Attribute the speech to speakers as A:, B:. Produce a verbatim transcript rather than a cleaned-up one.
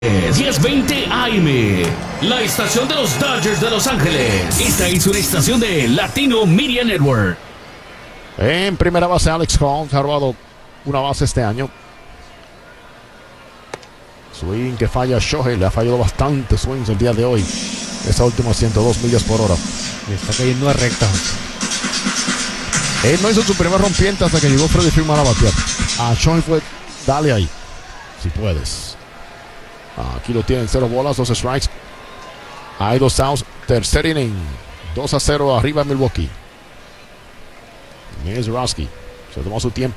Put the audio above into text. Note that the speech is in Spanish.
A: diez veinte A M, la estación de los Dodgers de Los Ángeles. Esta es una estación de Latino Media Network.
B: En primera base, Alex Collins ha robado una base este año. Swing que falla Shohei, le ha fallado bastante swings el día de hoy. Esa última ciento dos millas por hora.
C: Le está cayendo a recta.
B: Él no hizo su primer rompiente hasta que llegó Freddy Freeman a batear. A Shohei fue, dale ahí, si puedes. Aquí lo tienen, cero bolas, dos strikes. Hay dos outs, tercer inning. dos a cero arriba Milwaukee. Mizraski se tomó su tiempo.